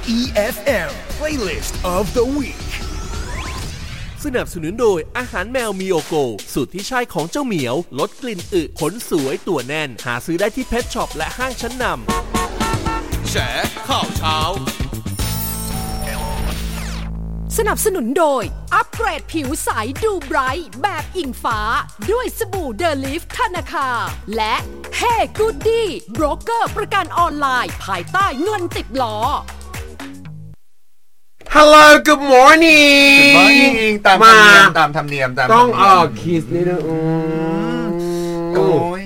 EFM Playlist of the Week สนับสนุนโดยอาหารแมวมิโอโกสูตรที่ใช่ของเจ้าเหมียวลดกลิ่นอึขนสวยตัวแน่นหาซื้อได้ที่เพทช็อปและห้างชั้นนำแฉข่าวเช้าสนับสนุนโดยอัปเกรดผิวใสดูไบรท์แบบอิงฟ้าด้วยสบู่เดลิฟธนาคารและเฮ้กูดดี้โบรกเกอร์ประกันออนไลน์ภายใต้เงินติดล้อ Hello good morning Good morning ตามธรรมเนียมต้องออกคิสนิดนึงโอ้ย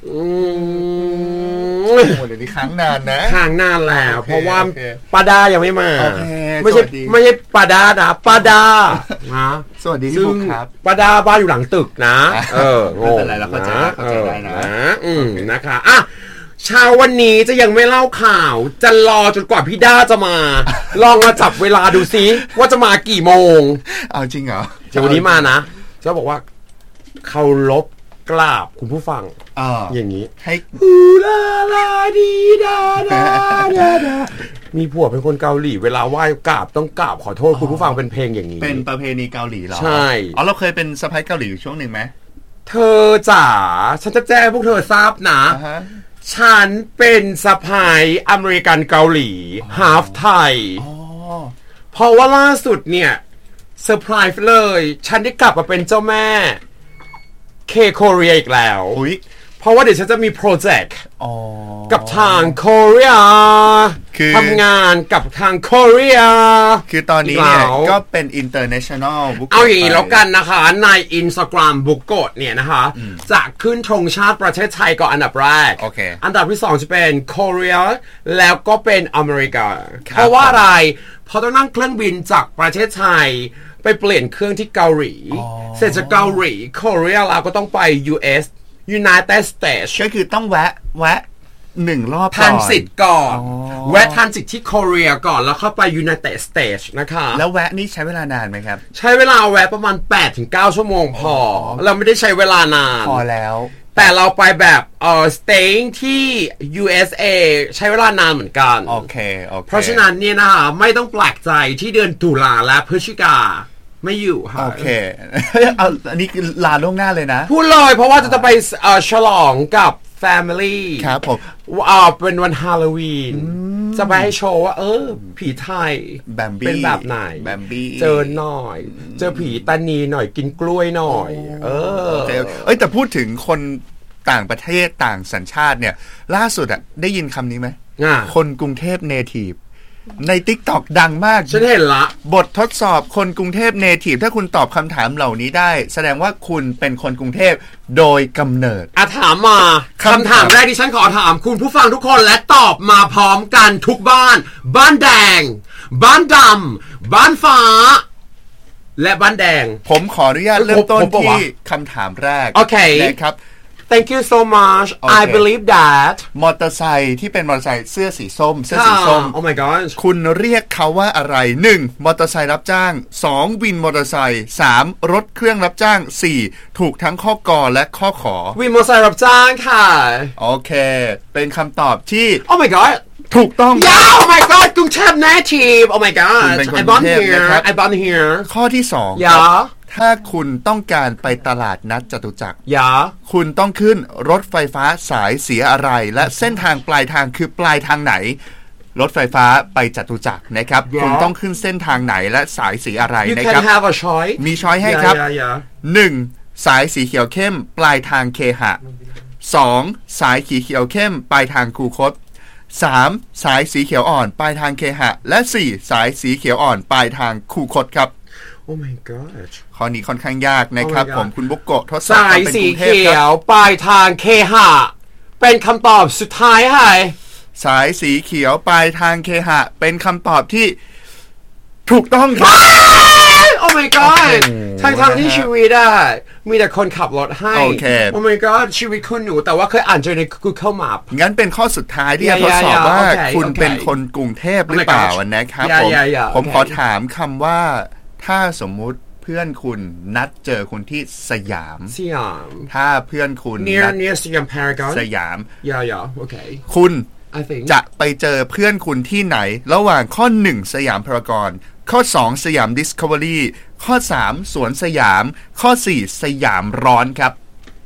เดี๋ยวนี้ค้างนานนะค้างนานแล้วเพราะว่าปาดายังไม่มาไม่ใช่ปาดานะปาดาสวัสดีพี่บุ๊คครับปาดาบ้านอยู่หลังตึกนะไม่เป็นไรเราเข้าใจได้นะนะคะอ่ะเช้าวันนี้จะยังไม่เล่าข่าวจะรอจนกว่าพี่ด้าจะมาลองมาจับเวลาดูซิว่าจะมากี่โมงเอาจริงเหรอจะวันนี้มานะจะบอกว่าเคารพกราบคุณผู้ฟังอย่างนี้ให้ฮูลาลาดีดาดาดามีผัวเป็นคนเกาหลีเวลาไหว้กราบต้องกราบขอโทษคุณผู้ฟังเป็นเพลงอย่างนี้เป็นประเพณีเกาหลีเหรอใช่เราเคยเป็นสะใภ้เกาหลีอยู่ช่วงหนึ่งไหมเธอจ๋าฉันจะแจ้งพวกเธอทราบนะฉันเป็นสะใภ้อเมริกันเกาหลีฮาฟไทยเพราะว่าล่าสุดเนี่ยเซอร์ไพรส์เลยฉันได้กลับมาเป็นเจ้าแม่เคโคเรียอีกแล้วเพราะว่าเดี๋ยวฉันจะมีโปรเจกต์กับทางโคเรียทำงานกับทางโคเรียคือตอนนี้เนี่ยก็เป็น international เอาอย่างนี้แล้วกันนะคะใน Instagram บุกโกะเนี่ยนะคะจะขึ้นธงชาติประเทศไทยก่อนอันดับแรกอันดับที่2จะเป็นโคเรียแล้วก็เป็นอเมริกาเพราะว่าอะไรเพราะต้องนั่งเครื่องบินจากประเทศไทยไปเปลี่ยนเครื่องที่เกาหลีเสร็จจากเกาหลีโคเรียเราก็ต้องไป US United States ก็คือต้องแวะ1 รอบทันสิทธิ์ก่อนแวะทันสิทธิ์ที่โคเรียก่อนแล้วเข้าไป United States นะคะแล้วแวะนี่ใช้เวลานานไหมครับใช้เวลาแวะประมาณ 8-9 ชั่วโมงพอเราไม่ได้ใช้เวลานานพอแล้วแต่เราไปแบบstaying ที่ USA ใช้เวลานานเหมือนกันโอเคเพราะฉะนั้นเนี่ยนะคะไม่ต้องแปลกใจที่เดือนตุลาและพฤศจิกาไม่อยู่ค่ะโอเคเอาอันนี้คือลาล่วงหน้าเลยนะพูดเลยเพราะว่าจะไปฉลองกับ family ครับผมเป็นวันฮาโลวีนจะไปให้โชว์ว่าผีไทยเป็นแบบไหนเจอหน่อยเจอผีตานีหน่อยกินกล้วยหน่อยแต่พูดถึงคนต่างประเทศต่างสัญชาติเนี่ยล่าสุดได้ยินคำนี้ไหมคนกรุงเทพเนทีฟใน TikTok ดังมากฉันเห็นละบททดสอบคนกรุงเทพเนทีฟถ้าคุณตอบคำถามเหล่านี้ได้แสดงว่าคุณเป็นคนกรุงเทพโดยกำเนิดถามมาคำถามแรกที่ฉันขอถามคุณผู้ฟังทุกคนและตอบมาพร้อมกันทุกบ้านบ้านแดงบ้านดำบ้านฟ้าและบ้านแดงผมขออนุญาตเริ่มต้นที่คำถามแรกนะครับ Thank you so much. I believe that มอเตอร์ไซค์ที่เป็นมอเตอร์ไซค์เสื้อสีส้ม Oh my god คุณเรียกเขาว่าอะไร1มอเตอร์ไซค์รับจ้าง2วินมอเตอร์ไซค์3รถเครื่องรับจ้าง4ถูกทั้งข้อกอและข้อขอวินมอเตอร์ไซค์รับจ้างค่ะโอเคเป็นคำตอบที่ Oh my god ถูกต้อง Oh my god กรุงเทพ native Oh my god I born here ข้อที่2ถ้าคุณต้องการไปตลาดนัดจตุจักรคุณต้องขึ้นรถไฟฟ้าสายสีอะไรและเส้นทางปลายทางคือปลายทางไหนรถไฟฟ้าไปจตุจักรนะครับคุณต้องขึ้นเส้นทางไหนและสายสีอะไรนะครับ You can have a choice มีช้อยให้ครับ 1. สายสีเขียวเข้มปลายทางเคหะ 2. สายสีเขียวเข้มปลายทางคูคต 3. สายสีเขียวอ่อนปลายทางเคหะและ 4. สายสีเขียวอ่อนปลายทางคูคตครับ Oh my god ข้อนี้ค่อนข้างยากนะครับผมคุณบุกโกะทดสอบสายสีเขียวปลายทางเคหะเป็นคำตอบสุดท้ายค่ะสายสีเขียวปลายทางเคหะเป็นคำตอบที่ถูกต้องครับ Oh my god ทางที่ชีวิตได้มีแต่คนขับรถให้ Oh my god ชีวิตคุณหนูแต่ว่าเคยอ่านเจอใน Google Map งั้นเป็นข้อสุดท้ายที่จะทดสอบว่าคุณเป็นคนกรุงเทพหรือเปล่านะครับผมขอถามคำว่าถ้าสมมุติเพื่อนคุณนัดเจอคุณที่สยามถ้าเพื่อนคุณ near สยาม Paragon สยามโอเคคุณจะไปเจอเพื่อนคุณที่ไหนระหว่างข้อ1สยามพารากอนข้อ2สยามดิสคัฟเวอรี่ข้อ3สวนสยามข้อ4สยามร้อนครับ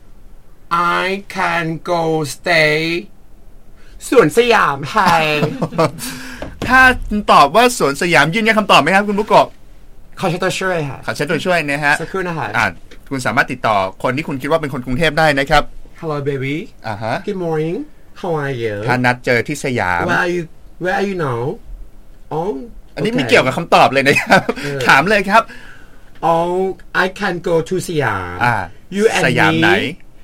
I can go stay สวนสยามไทยถ้าตอบว่าสวนสยามยืนยันคำตอบไหมครับคุณบุกโกะขอใช้ตัวช่วยค่ะขอใช้ตัวช่วยนะฮะสักครู่นะคะคุณสามารถติดต่อคนที่คุณคิดว่าเป็นคนกรุงเทพได้นะครับ Hello baby Good morning How are you ถ้านัดเจอที่สยาม Where are you now อันนี้ไม่เกี่ยวกับคำตอบเลยนะครับถามเลยครับ I can go to สยาม You and สยามไหน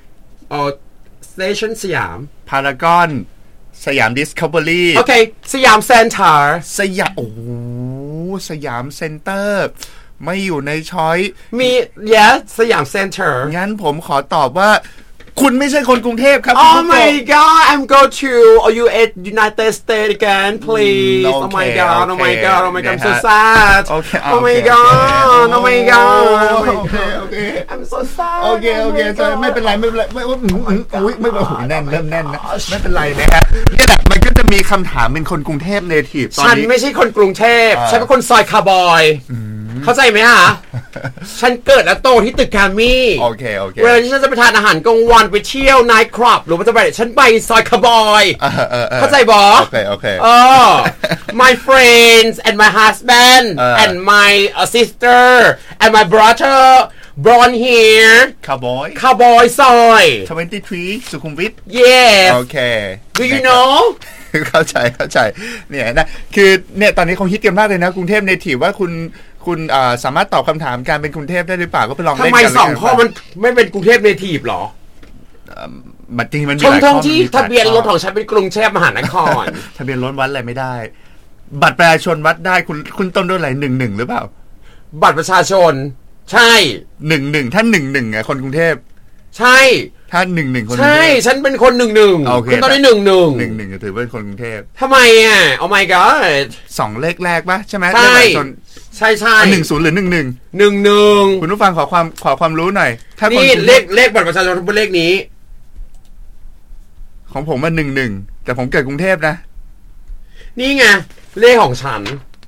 Station สยามพารากอนสยามดิสคัฟเวอรี่โอเคสยามเซ็นเตอร์สยามสยามเซ็นเตอร์ไม่อยู่ในช้อยมี yes สยามเซ็นเตอร์งั้นผมขอตอบว่าคุณไม่ใช่คนกรุงเทพครับ Oh my god I'm go to you at United States again please Oh my god Oh my god Oh my god I'm so sad Oh my god Oh my god I'm so sad โอเคไม่เป็นไรไม่แน่นเริ่มแน่นนะไม่เป็นไรนะฮะนี่แหละมันก็จะมีคำถามเป็นคนกรุงเทพเนทีฟตอนนี้ฉันไม่ใช่คนกรุงเทพฉันเป็นคนซอยคาร์บอยเข้าใจไหมฮะฉันเกิดและโตที่ตึกแกรมมี่โอเคเวลาที่ฉันจะไปทานอาหารกลางวันไปเที่ยวไนท์คลับหรือว่าจะไปฉันไปซอยคาร์บอยเข้าใจบอโอเค my friends and my husband and my sister and my brother born here cowboy ซอย 23สุขุมวิท yes โอเค do you know เข้าใจเนี่ยนะคือเนี่ยตอนนี้เขาฮิตกันมากเลยนะกรุงเทพเนทีฟว่าคุณสามารถตอบคำถามการเป็นกรุงเทพได้หรือเปล่าก็ไปลองเล่นกันทำไม2ข้อมันไม่เป็นกรุงเทพเนทีฟหรอมันจริงมันมีหลายข้อที่ทะเบียนรถของฉันเป็นกรุงเทพมหานครทะเบียนรถวัดอะไรไม่ได้บัตรประชาชนวัดได้คุณต้นด้วยอะไร11หรือเปล่าบัตรประชาชนใช่ 11ถ้า11อ่ะคนกรุงเทพใช่ถ้า11คนใช่ฉันเป็นคน11คุณต้นได้11 จะถือเป็นคนกรุงเทพทำไมอ่ะ Oh my god 2เลขแรกป่ะใช่มั้ยใช่ 10หรือ11คุณผู้ฟังขอความรู้หน่อยถ้านี่เลขบัตรประชาชนเป็นเลขนี้ของผมมัน11แต่ผมเกิดกรุงเทพนะนี่ไงเลขของฉัน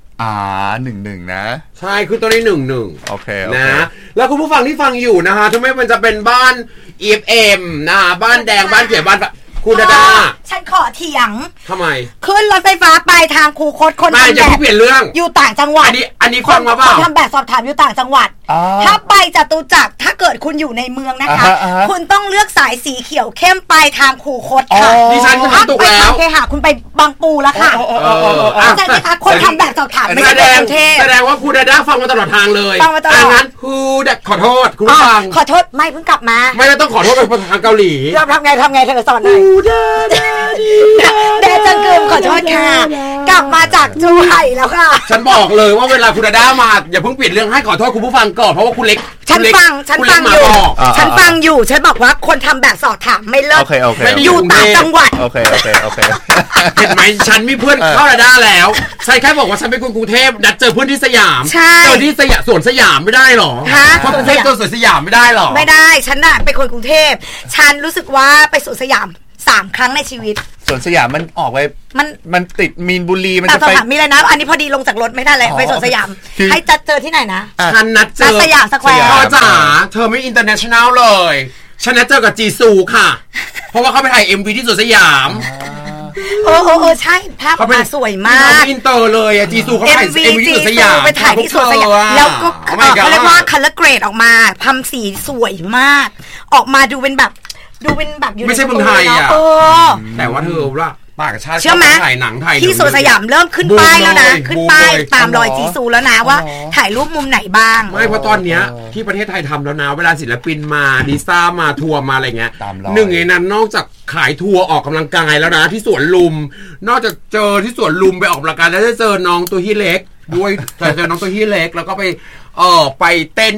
11นะใช่คือตัวนี้11 โอเคนะแล้วคุณผู้ฟังที่ฟังอยู่นะฮะถึงแม้มันจะเป็นบ้าน EFM นะฮะบ้านแดงบ้านเขียวบ้านคุณดาฉันขอเถียงทำไมขึ้นรถไฟฟ้าไปทางคูคตคนทำแบบเปลี่ยนเรื่องอยู่ต่างจังหวัดอันนี้ฟังมาเปล่าคนทำแบบสอบถามอยู่ต่างจังหวัดถ้าไปจตุจักรถ้าเกิดคุณอยู่ในเมืองนะคะคุณต้องเลือกสายสีเขียวเข้มไปทางคูคตค่ะดิฉันก็ถูกแล้วไปหาคุณไปบางปูแล้วค่ะเข้าใจไหมคะคนทำแบบสอบถามไม่ใช่กรุงเทพแสดงว่าคุณดาฟังมาตลอดทางเลยฟังมาตลอดงั้นคุณขอโทษคุณฟังขอโทษไม่เพิ่งกลับมาไม่ต้องขอโทษเป็นภาษาเกาหลีทำไงเธอสอนหน่อยเดจังกึมขอโทษค่ะกลับมาจากจูไห่แล้วค่ะฉันบอกเลยว่าเวลาคุณดามาอย่าเพิ่งปิดเรื่องให้ขอโทษคุณผู้ฟังก่อนเพราะว่าคุณเล็กฉันฟังอยู่ฉันบอกว่าคนทำแบบสอบถามไม่เลิกอยู่ต่างจังหวัดโอเคเห็นไหมฉันมีเพื่อนเข้าดาแล้วใช่แค่บอกว่าฉันเป็นคนกรุงเทพดัดเจอเพื่อนที่สยามเจอที่สวนสยามไม่ได้หรอเพราะกรุงเทพเจอสวนสยามไม่ได้หรอไม่ได้ฉันน่ะเป็นคนกรุงเทพฉันรู้สึกว่าไปสวนสยาม3 ครั้งในชีวิตสวนสยามมันออกไปมันติดมีนบุรีมันจะไปมีอะไรนะอันนี้พอดีลงจากรถไม่ได้เลยไปสวนสยามให้จัดเจอที่ไหนนะฉันนัดเจอสยามสแควร์พ่อจ๋าเธอไม่อินเตอร์เนชั่นแนลเลยฉันนัดเจอกับจีซูค่ะเพราะว่าเขาไปถ่าย MV ที่สวนสยามใช่ภาพมาสวยมากเขาอินเตอร์เลยอะจีซูเขาถ่าย MV ที่สวนสยามไปถ่ายที่สวนสยามแล้วก็เขาเรียกว่าคัลเลอร์เกรดออกมาทำสีสวยมากออกมาดูเป็นแบบไม่ใช่เมืองไทยอ่ะแต่ว่าเธอว่าต่างชาติถ่ายหนังไทยที่สวนสยามเริ่มขึ้นป้ายแล้วนะขึ้นป้ายตามรอยจีซูแล้วนะว่าถ่ายรูปมุมไหนบ้างไม่เพราะตอนเนี้ยที่ประเทศไทยทำแล้วนะเวลาศิลปินมาดิซ่ามาทัวร์มาอะไรเงี้ยหนึ่งในนั้นนอกจากขายทัวร์ออกกำลังกายแล้วนะที่สวนลุมนอกจากเจอที่สวนลุมไปออกกำลังกายแล้วจะเจอน้องตัวที่เล็กด้วยเจอน้องตัวที่เล็กแล้วก็ไปเต้น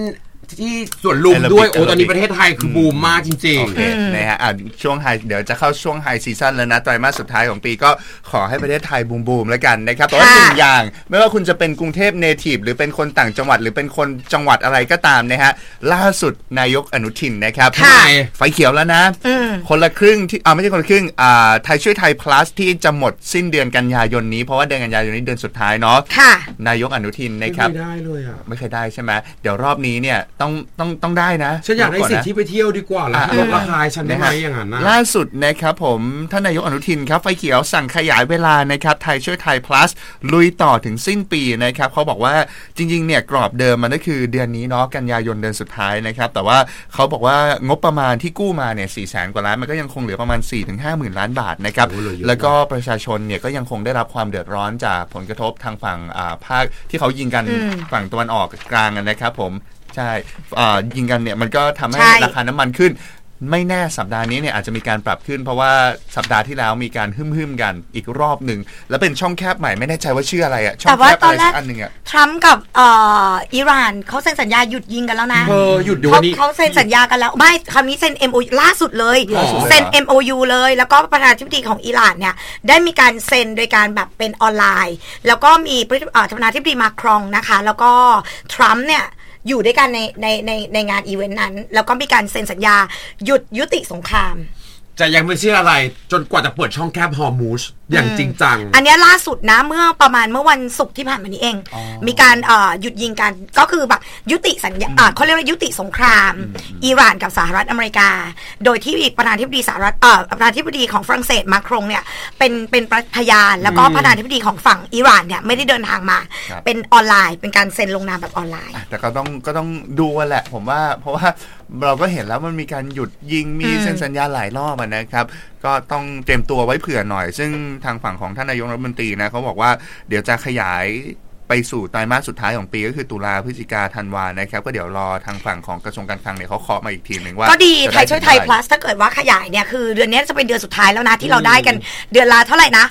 ที่สวนลุมด้วยโอ้ตอนนี้ประเทศไทยคือบูมมากจริงๆนะฮะช่วงไฮเดี๋ยวจะเข้าช่วงไฮซีซั่นแล้วนะไตรมาสสุดท้ายของปีก็ขอให้ประเทศไทยบูมแล้วกันนะครับแต่ว่า1อย่างไม่ว่าคุณจะเป็นกรุงเทพเนทีฟหรือเป็นคนต่างจังหวัดหรือเป็นคนจังหวัดอะไรก็ตามนะฮะล่าสุดนายกอนุทินนะครับไฟเขียวแล้วนะคนละครึ่งที่ไม่ใช่คนละครึ่งไทยช่วยไทย plus ที่จะหมดสิ้นเดือนกันยายนนี้เพราะว่าเดือนกันยายนนี้เดือนสุดท้ายเนาะนายกอนุทินนะครับไม่ได้เลยอ่ะไม่เคยได้ใช่ไหมเดี๋ยวรอบนี้เนี่ยต้องได้นะฉันอยากได้สิทธิ์ที่ไปเที่ยวดีกว่าแล้วลดราคาฉันได้ไหมอย่างนั้นนะล่าสุดนะครับผมท่านนายกอนุทินครับไฟเขียวสั่งขยายเวลานะครับไทยช่วยไทย plus ลุยต่อถึงสิ้นปีนะครับเขาบอกว่าจริงๆเนี่ยกรอบเดิมมันก็คือเดือนนี้เนาะกันยายนเดือนสุดท้ายนะครับแต่ว่าเขาบอกว่างบประมาณที่กู้มาเนี่ย 400,000 กว่าล้านมันก็ยังคงเหลือประมาณ 4-5 หมื่นล้านบาทนะครับแล้วก็ประชาชนเนี่ยก็ยังคงได้รับความเดือดร้อนจากผลกระทบทางฝั่งภาคที่เขายิงกันฝั่งตะวันออกกลางนะครับผมใช่ยิงกันเนี่ยมันก็ทำให้ราคาน้ำมันขึ้นไม่แน่สัปดาห์นี้เนี่ยอาจจะมีการปรับขึ้นเพราะว่าสัปดาห์ที่แล้วมีการหึ่มกันอีกรอบหนึ่งแล้วเป็นช่องแคบใหม่ไม่แน่ใจว่าชื่ออะไรอ่ะช่องแคบอะไรสักอันนึงอ่ะทรัมป์กับอิหร่านเขาเซ็นสัญญาหยุดยิงกันแล้วนะหยุดวันนี้เขาเซ็นสัญญากันแล้วไม่คราวนี้เซ็น MOU ล่าสุดเลยเซ็น MOU เลยแล้วก็ประธานาธิบดีของอิหร่านเนี่ยได้มีการเซ็นโดยการแบบเป็นออนไลน์แล้วก็มีประธานาธิบดีมาครองนะคะแล้วก็ทรัมป์เนี่ยอยู่ด้วยกันในงานอีเวนต์นั้นแล้วก็มีการเซ็นสัญญาหยุดยุติสงครามจะยังไม่เชื่ออะไรจนกว่าจะเปิดช่องแคบฮอร์มูสอย่างจริงจังอันนี้ล่าสุดนะเมื่อวันศุกร์ที่ผ่านมานี้เองมีการหยุดยิงกันก็คือแบบยุติสัญญาเขาเรียกว่ายุติสงครามอิหร่านกับสหรัฐอเมริกาโดยที่ประธานาธิบดีสหรัฐประธานาธิบดีของฝรั่งเศสมาครงเนี่ยเป็นพยานแล้วก็ประธานาธิบดีของฝั่งอิหร่านเนี่ยไม่ได้เดินทางมาเป็นออนไลน์เป็นการเซ็นลงนามแบบออนไลน์แต่ก็ต้องดูแหละผมว่าเพราะว่าเราก็เห็นแล้วมันมีการหยุดยิงมีเซ็นสัญญาหลายรอบนะครับก็ต้องเตรียมตัวไว้เผื่อหน่อยซึ่งทางฝั่งของท่านนายกรัฐมนตรีนะเขาบอกว่าเดี๋ยวจะขยายไปสู่ไตรมาสสุดท้ายของปีก็คือตุลาพฤศจิกาธันวานะครับก็เดี๋ยวรอทางฝั่งของกระทรวงการคลังเนี่ยเขาเคาะมาอีกทีนึงว่าก็ดีไทยช่วยไทย plus ถ้าเกิดว่าขยายเนี่ยคือเดือนนี้จะเป็นเดือนสุดท้ายแล้วนะที่เราได้กันเดือนละเท่าไหร่นะ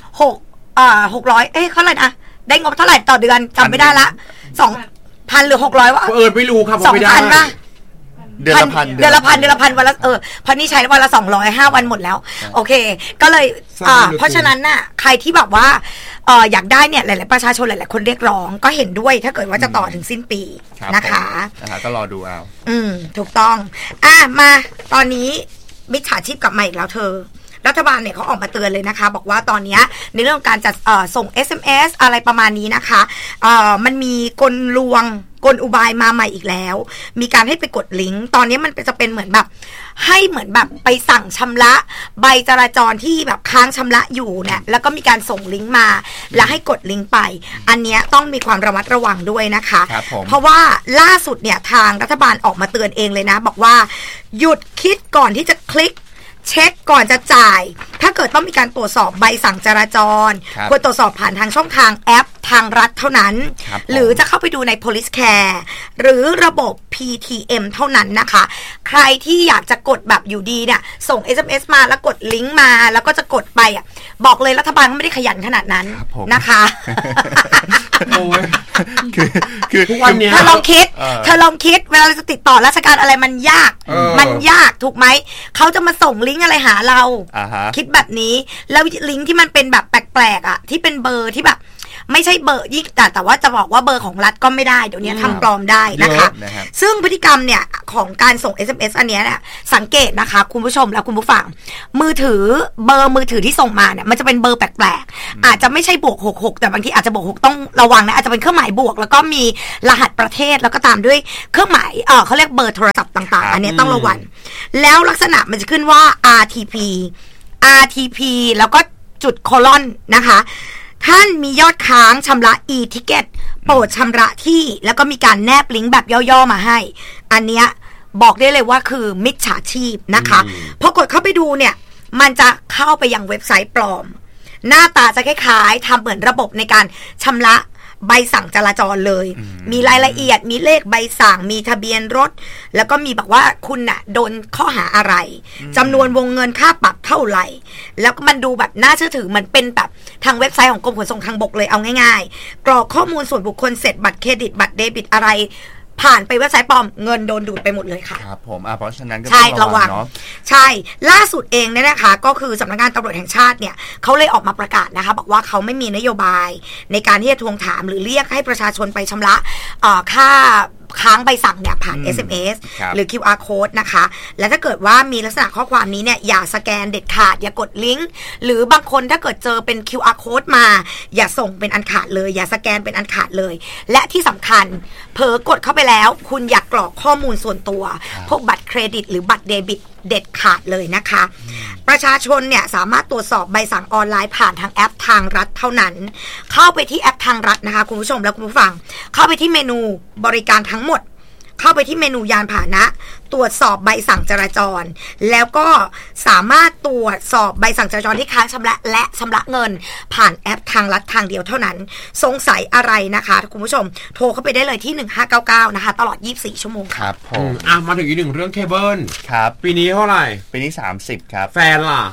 600เท่าไหร่นะได้งบเท่าไหร่ต่อเดือนจำไม่ได้ละ 2,000 หรือ 600วะไม่รู้ครับไม่ได้เดือนละพันวันละพันนี่ใช้วันละ205วันหมดแล้วโอเคก็เลยเพราะฉะนั้นน่ะใครที่แบบว่าอยากได้เนี่ยหลายๆประชาชนหลายๆคนเรียกร้องก็เห็นด้วยถ้าเกิดว่าจะต่อถึงสิ้นปีนะคะก็รอดูเอาถูกต้องมาตอนนี้มิจฉาชีพกลับมาอีกแล้วเธอรัฐบาลเนี่ยเขาออกมาเตือนเลยนะคะบอกว่าตอนนี้ในเรื่องการจัดส่ง SMS อะไรประมาณนี้นะคะมันมีกลอุบายมาใหม่อีกแล้วมีการให้ไปกดลิงก์ตอนนี้มันจะเป็นเหมือนแบบให้เหมือนแบบไปสั่งชำระใบจราจรที่แบบค้างชำระอยู่เนี่ยแล้วก็มีการส่งลิงก์มาแล้วให้กดลิงก์ไปอันนี้ต้องมีความระมัดระวังด้วยนะคะเพราะว่าล่าสุดเนี่ยทางรัฐบาลออกมาเตือนเองเลยนะบอกว่าหยุดคิดก่อนที่จะคลิกเช็คก่อนจะจ่ายถ้าเกิดต้องมีการตรวจสอบใบสั่งจราจรควรตรวจสอบผ่านทางช่องทางแอปทางรัฐเท่านั้นหรือจะเข้าไปดูใน Police Care หรือระบบ PTM เท่านั้นนะคะใครที่อยากจะกดแบบอยู่ดีเนี่ยส่ง SMS มาแล้วกดลิงก์มาแล้วก็จะกดไปบอกเลยรัฐบาลก็ไม่ได้ขยันขนาดนั้นนะคะคือทุกวันนี้เธอลองคิดเวลาเราจะติดต่อราชการอะไรมันยากถูกไหมเขาจะมาส่งลิงก์อะไรหาเราคิดแบบนี้แล้วลิงก์ที่มันเป็นแบบแปลกๆที่เป็นเบอร์ที่แบบไม่ใช่เบอร์ยิ่งแต่ว่าจะบอกว่าเบอร์ของรัฐก็ไม่ได้เดี๋ยวนี้ทำปลอมได้นะคะซึ่งพฤติกรรมเนี่ยของการส่ง SMS อันนี้เนี่ยสังเกตนะคะคุณผู้ชมและคุณผู้ฟังเบอร์มือถือที่ส่งมาเนี่ยมันจะเป็นเบอร์แปลกๆอาจจะไม่ใช่บวก66แต่บางทีอาจจะบวก6ต้องระวังนะอาจจะเป็นเครื่องหมายบวกแล้วก็มีรหัสประเทศแล้วก็ตามด้วยเครื่องหมายเขาเรียกเบอร์โทรศัพท์ต่างๆอันนี้ต้องระวังแล้วลักษณะมันจะขึ้นว่า RTP แล้วก็จุดโคลอนนะคะท่านมียอดค้างชำระ e-ticket โปรดชำระที่แล้วก็มีการแนบลิงก์แบบย่อๆมาให้อันเนี้ยบอกได้เลยว่าคือมิจฉาชีพนะคะพอกดเข้าไปดูเนี่ยมันจะเข้าไปยังเว็บไซต์ปลอมหน้าตาจะคล้ายๆทำเหมือนระบบในการชำระใบสั่งจราจรเลยมีรายละเอียดมีเลขใบสั่งมีทะเบียนรถแล้วก็มีบอกว่าคุณน่ะโดนข้อหาอะไรจำนวนวงเงินค่าปรับเท่าไหร่แล้วก็มันดูแบบน่าเชื่อถือมันเป็นแบบทางเว็บไซต์ของกรมขนส่งทางบกเลยเอาง่ายๆกรอกข้อมูลส่วนบุคคลเสร็จบัตรเครดิตบัตรเดบิตอะไรผ่านไปเว็บไซต์ปลอมเงินโดนดูดไปหมดเลยค่ะครับผมเพราะฉะนั้นก็ใช่ต้องระวังระวังเนาะใช่ล่าสุดเองเนี่ยนะคะก็คือสำนักงานตำรวจแห่งชาติเนี่ยเขาเลยออกมาประกาศนะคะบอกว่าเขาไม่มีนโยบายในการที่จะทวงถามหรือเรียกให้ประชาชนไปชำระค่าค้างใบสั่งเนี่ยผ่าน SMS หรือ QR code นะคะและถ้าเกิดว่ามีลักษณะข้อความนี้เนี่ยอย่าสแกนเด็ดขาดอย่ากดลิงก์หรือบางคนถ้าเกิดเจอเป็น QR code มาอย่าส่งเป็นอันขาดเลยอย่าสแกนเป็นอันขาดเลยและที่สำคัญเผลอกดเข้าไปแล้วคุณอย่ากรอกข้อมูลส่วนตัวพวกบัตรเครดิตหรือบัตรเดบิตเด็ดขาดเลยนะคะประชาชนเนี่ยสามารถตรวจสอบใบสั่งออนไลน์ผ่านทางแอปทางรัฐเท่านั้นเข้าไปที่แอปทางรัฐนะคะคุณผู้ชมและคุณผู้ฟังเข้าไปที่เมนูบริการทั้งหมดเข้าไปที่เมนูยานพาหนะตรวจสอบใบสั่งจราจรแล้วก็สามารถตรวจสอบใบสั่งจราจรที่ค้างชำระและชำระเงินผ่านแอปทางรัฐทางเดียวเท่านั้นสงสัยอะไรนะคะคุณผู้ชมโทรเข้าไปได้เลยที่1599นะคะตลอด24ชั่วโมงครับผมมาถึงอีกหนึ่งเรื่องเคเบิลครับปีนี้เท่าไหร่ปีนี้30ครับแฟนล่ะ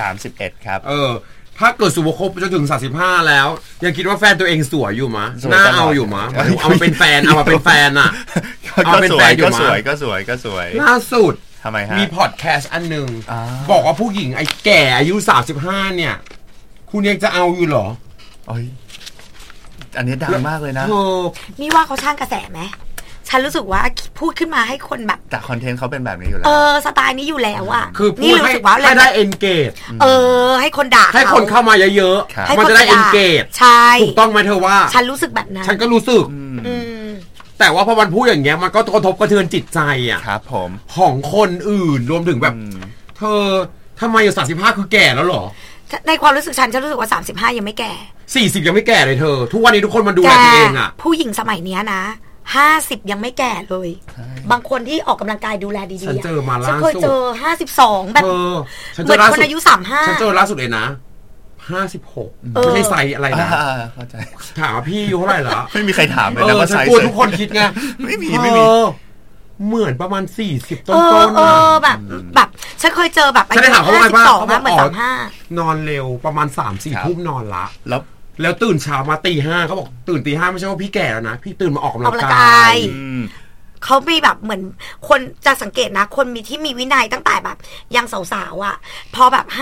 31ครับถ้าเกิดสุภคบจนถึง35แล้วยังคิดว่าแฟนตัวเองสวยอยู่มะน่าเอาอยู่มะเอามาเป็นแฟนเอามาเป็นแฟนอ่ะเอาเป็นแฟนอยู่มะก็สวยล่าสุดทำไมฮะมีพอดแคสต์อันนึงบอกว่าผู้หญิงไอ้แก่อายุ35เนี่ยคุณยังจะเอาอยู่หรออันนี้ดังมากเลยนะนี่ว่าเขาสร้างกระแสไหมฉันรู้สึกว่าพูดขึ้นมาให้คนแบบแต่คอนเทนต์เขาเป็นแบบนี้อยู่แล้วสไตล์นี้อยู่แล้วอ่ะคือพูดให้ได้ engage ให้คนด่าให้คนเข้ามาเยอะๆมันจะได้ engage ใช่ถูกต้องไหมเธอว่าฉันรู้สึกแบบนั้นฉันก็รู้สึกแต่ว่าพอมันพูดอย่างเงี้ยมันก็กระทบกระเทือนจิตใจอ่ะครับผมของคนอื่นรวมถึงแบบเธอทำไมอยู่35คือแก่แล้วหรอในความรู้สึกฉันรู้สึกว่า35ยังไม่แก่ 40ยังไม่แก่เลยเธอทุกวันนี้ทุกคนมาดูแลตัวเองอ่ะผู้หญิงสมัยเนี้ยนะ50ยังไม่แก่เลยบางคนที่ออกกำลังกายดูแลดีๆฉันเจอมาล่าสุดฉันเคยเจอ52แบบเหมือนคนอายุ35 ฉันเจอล่าสุดเลยนะ56ไม่ใช่ไซส์อะไรนะเข้าใจถามว่าพี่อายุเท่าไหร่ละไม่มีใครถามเลยนะว่าไซส์กลัวทุกคนคิดไงไม่มีเหมือนประมาณ40ต้นๆแบบฉันเคยเจอแบบอายุ52 นะเหมือน35 นอนเร็วประมาณ 3-4 ทุ่มนอนละแล้วตื่นเช้ามาตี 5เขาบอกตื่นตี 5ไม่ใช่ว่าพี่แก่แล้วนะพี่ตื่นมาออกกำลังกายเขามีแบบเหมือนคนจะสังเกตนะคนมีที่มีวินัยตั้งแต่แบบยังสาวๆอ่ะพอแบบ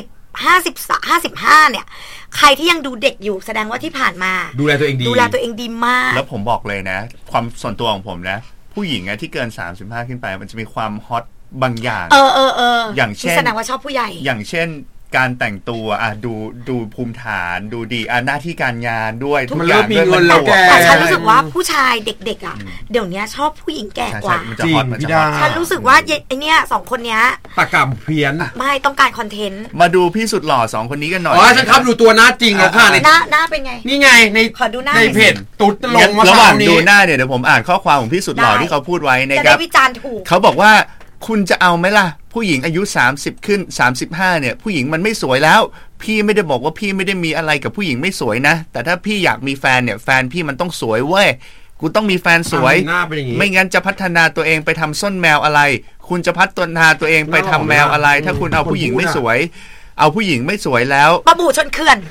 55เนี่ยใครที่ยังดูเด็กอยู่แสดงว่าที่ผ่านมาดูแลตัวเองดีมากแล้วผมบอกเลยนะความส่วนตัวของผมนะผู้หญิงที่เกิน35ขึ้นไปมันจะมีความฮอตบางอย่างอย่างเช่นแสดงว่าชอบผู้ใหญ่อย่างเช่นการแต่งตัวดูภูมิฐานดูดีหน้าที่การงานด้วยทุกอย่างมีเงินแล้วแกแต่ฉันรู้สึกว่าผู้ชายเด็กๆเดี๋ยวนี้ชอบผู้หญิงแก่กว่าจริงพี่ดาฉันรู้สึกว่าไอเนี้ย2คนเนี้ยตะกำเพี้ยนไม่ต้องการคอนเทนต์มาดูพี่สุดหล่อ2คนนี้กันหน่อยฉันขับดูตัวหน้าจริงแล้วค่ะหน้าเป็นไงนี่ไงในเพจตุ๊ดลงมาระหว่างดูหน้าเดี๋ยวผมอ่านข้อความของพี่สุดหล่อที่เขาพูดไว้นะครับวิจารณ์ถูกเขาบอกว่าคุณจะเอาไหมล่ะผู้หญิงอายุ30ขึ้น35เนี่ยผู้หญิงมันไม่สวยแล้วพี่ไม่ได้บอกว่าพี่ไม่ได้มีอะไรกับผู้หญิงไม่สวยนะแต่ถ้าพี่อยากมีแฟนเนี่ยแฟนพี่มันต้องสวยเว้ยกูต้องมีแฟนสวยไม่งั้นจะพัฒนาตัวเองไปทำส้นแมวอะไรคุณจะพัฒนาตัวเองไปทำแมวอะไรถ้าคุณเอาผู้หญิงไม่สวยเอาผู้หญิงไม่สวยแล้วปะบูชนเขื่อน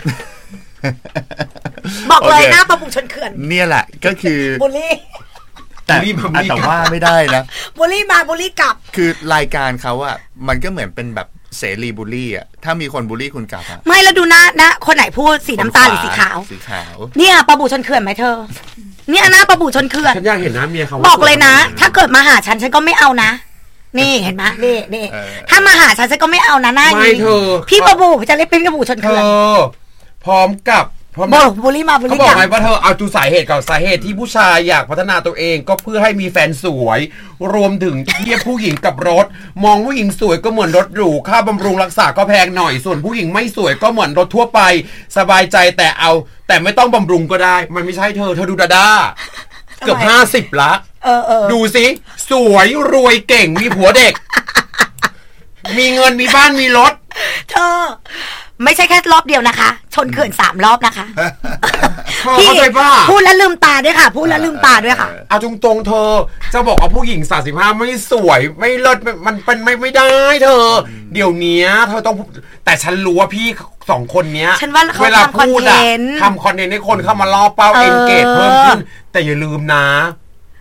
บอกเลยนะปะบูชนเขื่อนเนี่ยแหละก็คือบุลี่แต่ว่าไม่ได้นะบูลลี่มาบูลลี่กลับคือรายการเขาอะมันก็เหมือนเป็นแบบเสรีบูลลี่อะถ้ามีคนบูลลี่คุณกลับอะไม่แล้วดูหน้านะคนไหนพูดสีน้ำตาลหรือสีขาวเนี่ยปะบูชนเขื่อนไหมเธอเนี่ยหน้าปะบูชนเขื่อนฉันอยากเห็นหน้าเมียเขาบอกเลยนะถ้าเกิดมาหาฉันก็ไม่เอานะนี่เห็นไหมนี่ถ้ามาหาฉันก็ไม่เอานะหน้านี้พี่ปะบูจะเรียกเป็นปะบูชนเขื่อนพร้อมกับบูลลี่มาบูลลี่เขาบอกไงว่าเธอเอาดูสาเหตุก่อนสาเหตุที่ผู้ชายอยากพัฒนาตัวเองก็เพื่อให้มีแฟนสวยรวมถึงเทียบผู้หญิงกับรถมองผู้หญิงสวยก็เหมือนรถหรูค่าบำรุงรักษาก็แพงหน่อยส่วนผู้หญิงไม่สวยก็เหมือนรถทั่วไปสบายใจแต่ไม่ต้องบำรุงก็ได้มันไม่ใช่เธอดูดาด้าเกือบ50ละดูสิสวยรวยเก่งมีผัวเด็กมีเงินมีบ้านมีรถเธอไม่ใช่แค่รอบเดียวนะคะชนเขื่อน3รอบนะคะพี่พูดแล้วลืมตาด้วยค่ะพูดแล้วลืมตาด้วยค่ะเอาตรงๆเธอจะบอกว่าผู้หญิง35ไม่สวยไม่เลิศมันเป็นไม่ได้เธอเดี๋ยวนี้เธอต้องแต่ฉันรู้ว่าพี่2คนเนี้ยเวลาพูดทำคอนเทนต์ให้คนเข้ามาล่อเป้าเอนเกจเพิ่มขึ้นแต่อย่าลืมนะ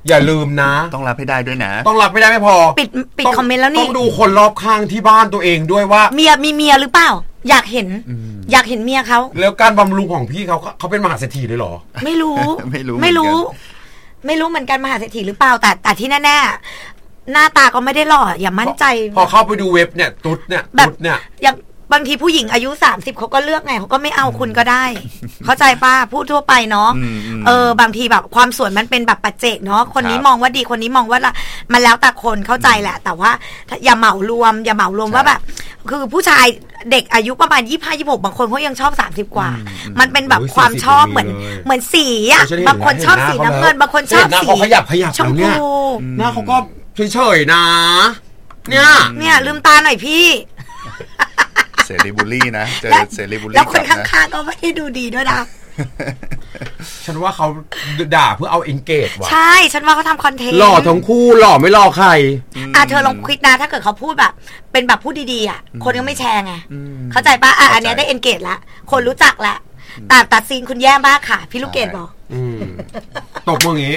อย่าลืมนะต้องรับให้ได้ด้วยนะต้องรับไม่ได้ไม่พอปิดคอมเมนต์แล้วนี่ต้องดูคนรอบข้างที่บ้านตัวเองด้วยว่ามีเมียหรือเปล่าอยากเห็นเมียเขาแล้วการบำรุงของพี่เขาเป็นมหาเศรษฐีเลยเหรอไม่รู้เหมือนกันมหาเศรษฐีหรือเปล่าแต่ที่แน่ๆหน้าตาก็ไม่ได้หล่ออย่ามั่นใจพอเข้าไปดูเว็บเนี่ยตุ๊ดเนี่ยอย่างบางทีผู้หญิงอายุ30เขาก็เลือกไงเขาก็ไม่เอาคุณก็ได้เข้าใจป่ะพูดทั่วไปเนาะบางทีแบบความสวยมันเป็นแบบปัจเจกเนาะคนนี้มองว่าดีคนนี้มองว่ามันแล้วแต่คนเข้าใจแหละแต่ว่าอย่าเหมารวมว่าแบบคือผู้ชายเด็กอายุประมาณ25-26บางคนเขายังชอบ30กว่ามันเป็นแบบความชอบเหมือนสีอ่ะบางคนชอบสีน้ำเงินบางคนชอบสีชมพูหน้าเขาก็เฉยๆนะเนี่ยลืมตาหน่อยพี่เสรีบุลี่นะเจอเสรีบุลี่แล้วคนข้างๆก็ไม่ได้ดูดีด้วยนะฉันว่าเขาด่าเพื่อเอาเอนเกจว่ะใช่ฉันว่าเขาทำคอนเทนต์หล่อทั้งคู่หล่อไม่หล่อใครเธอลองคิดนะถ้าเกิดเขาพูดแบบเป็นแบบพูดดีๆอ่ะคนยังไม่แชร์ไงเข้าใจป่ะอันนี้ได้เอนเกจละคนรู้จักละแต่ซีนคุณแย่มากค่ะพี่ลูกเกดบอกตบมืออย่างงี้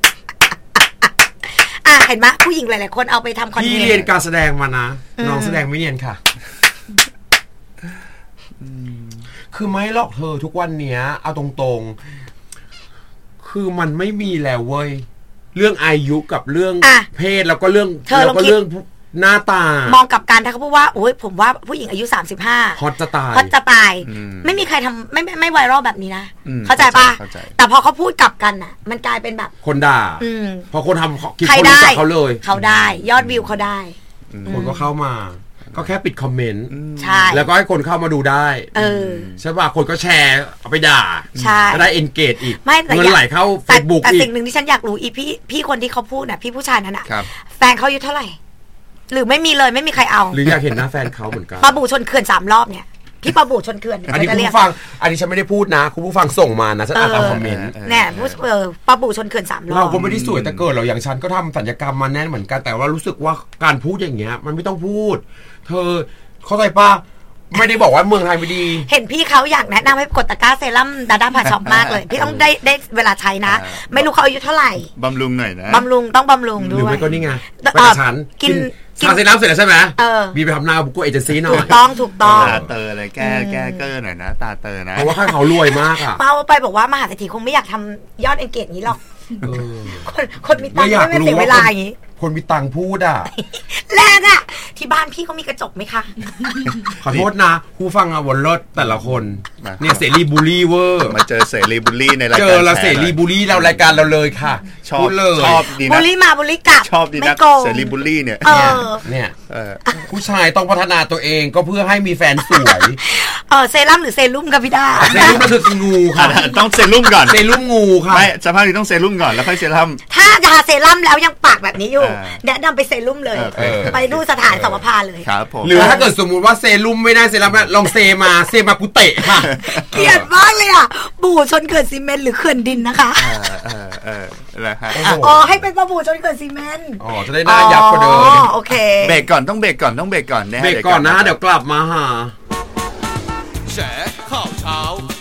เห็นไหมผู้หญิงหลายๆคนเอาไปทำคอนเทนต์พี่เรียนการแสดงมานะน้องแสดงไม่เรียนค่ะคือไม่หรอกเธอทุกวันเนี้ยเอาตรงๆคือมันไม่มีแล้วเว้ยเรื่องอายุกับเรื่องเพศแล้วก็เรื่องหน้าตามองกับการถ้าเขาพูดว่าโอ้ยผมว่าผู้หญิงอายุ35 ฮอตจะตายไม่มีใครทำไม่ไวรัลแบบนี้นะเข้าใจป่ะแต่พอเขาพูดกลับกันน่ะมันกลายเป็นแบบคนด่าพอคนทำคิดคนรู้จักเขาเลยเขาได้ยอดวิวเขาได้คนก็เข้ามาก็แค่ปิดคอมเมนต์ใช่แล้วก็ให้คนเข้ามาดูได้ใช่ป่ะคนก็แชร์เอาไปด่าจะได้เอนเกจอีกเงินไหลเข้า Facebook อีกแต่สิ่งหนึ่งที่ฉันอยากรู้พี่คนที่เขาพูดน่ะพี่ผู้ชายนั้นน่ะแฟนเขาอายุเท่าไหร่หรือไม่มีเลยไม่มีใครเอาหรืออยากเห็นหน้าแฟนเขาเหมือนกันปลาบูชนเขื่อน3 รอบเนี่ยพี่ปลาบูชนเขื่อนอันนี้คุณผู้ฟังอันนี้ฉันไม่ได้พูดนะคุณผู้ฟังส่งมานะฉันอ่านตามคอมเมนต์เนี่ยปลาบูชนเขื่อน3 รอบเราก็ไม่ได้สวยแต่เกิดเราอย่างฉันก็ทำศัลยกรรมมาแน่นเหมือนกันแต่ว่ารู้สึกว่าการพูดอย่างเงี้ยมันไม่ต้องพูดเธอเข้าใจป่ะไม่ได้บอกว่าเมืองไทยไม่ดีเห็นพี่เขาอยากแนะนำให้กดตะกร้าเซรั่มดาด้าผ่าช็อปมากเลยพี่ต้องได้เวลาใช้นะไม่รู้เขาอายุเท่าไหร่บำรุงหน่อยนะบำรุงต้องบำรุงด้วยหรือไม่ก็นี่ไงไปกับฉันกินทาเซรั่มเสร็จแล้วใช่ไหมมีไปทำหน้าบุกโกเอเจนซี่หน่อยถูกต้องตาเตออะไรแก้เกอร์หน่อยนะตาเตอนะเพราะว่าเขารวยมากอ่ะเป้าไปบอกว่ามหาเศรษฐีคงไม่อยากทำยอดเอนเกจนี้หรอกคนมีตังค์ไม่เสียเวลาอย่างนี้คนมีตังค์พูดอ่ะแรงอ่ะที่บ้านพี่เขามีกระจกไหมคะขอโทษนะผู้ฟังอ่ะวนรถแต่ละคนเนี่ยเสรีบุรีเวอร์มาเจอเสรีบุรีในรายการเจอเราเสรีบุรีเรารายการเราเลยค่ะชอบดีนะบุรีมาบุรีกลับชอบดีนะเสรีบุรีเนี่ยผู้ชายต้องพัฒนาตัวเองก็เพื่อให้มีแฟนสวยเซรั่มหรือเซรุ่มกับพี่ดาเซรุ่มมันคืองูค่ะต้องเซรุ่มก่อนเซรุ่มงูค่ะไม่สภาพนี้ต้องเซรุ่มก่อนแล้วค่อยเซรั่มถ้าทาเซรั่มแล้วยังปากแบบนี้อยู่แนะนำไปเซรุ่มเลยไปดูสถานสมภาเลยครับผมหรือถ้าเกิดสมมุติว่าเซรุ่มไม่ได้เซรั่มลองเซมากูเตะค่ะเกลียดมากเลยอ่ะบู่ชนเขื่อนซีเมนต์หรือเขื่อนดินนะคะอะไรฮะให้เป็นบู่ชนเขื่อนซีเมนต์จะได้น่ายับกว่าเดิมโอเคเบรกก่อนต้องเบรกก่อนนะเบรกก่อนนะเดี๋ยวกลับมาหาแฉข่าวเช้า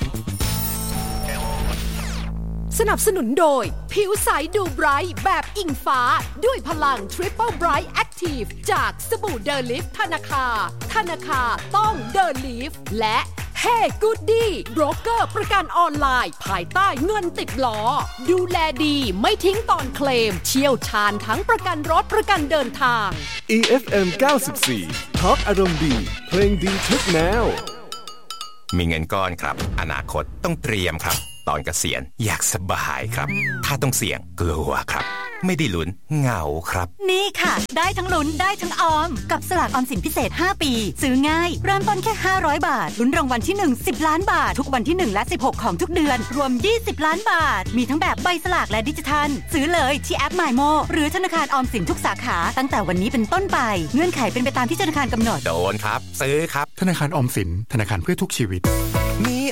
สนับสนุนโดยผิวใสดูไบรท์แบบอิงฟ้าด้วยพลัง Triple Bright Active จากสบู่เดอลิฟธนาคารต้องเดอลิฟและ Hey Goody โบรกเกอร์ประกันออนไลน์ภายใต้เงินติดล้อดูแลดีไม่ทิ้งตอนเคลมเชี่ยวชาญทั้งประกันรถประกันเดินทาง EFM 94 Talk อารมณ์ดีเพลงดีทุกแนวมีเงินก้อนครับอนาคตต้องเตรียมครับตอนเกษียณอยากสบายครับถ้าต้องเสี่ยงกลัวครับไม่ได้ลุ้นเหงาครับนี่ค่ะได้ทั้งลุ้นได้ทั้งออมกับสลากออมสินพิเศษ5ปีซื้อง่ายเริ่มต้นแค่500บาทลุ้นรางวัลที่1 10ล้านบาททุกวันที่1และ16ของทุกเดือนรวม20ล้านบาทมีทั้งแบบใบสลากและดิจิทัลซื้อเลยที่แอป MyMo หรือธนาคารออมสินทุกสาขาตั้งแต่วันนี้เป็นต้นไปเงื่อนไขเป็นไปตามที่ธนาคารกำหนดโดนครับซื้อครับธนาคารออมสินธนาคารเพื่อทุกชีวิตมี